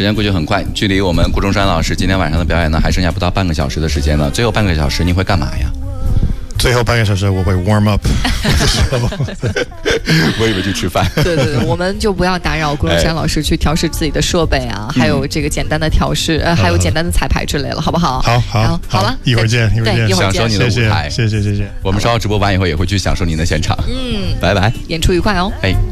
时间过去很快，距离我们顾中山老师今天晚上的表演呢，还剩下不到半个小时的时间了。最后半个小时你会干嘛呀？ 最后半个小时我会 warm up 我以为去吃饭。 对，我们就不要打扰顾中山老师去调试自己的设备啊，还有这个简单的调试，还有简单的彩排之类了，好不好？ 好了， 一会儿见， 享受你的舞台， 谢谢。 我们稍后直播完以后也会去享受您的现场。拜拜， 演出愉快哦。 哎。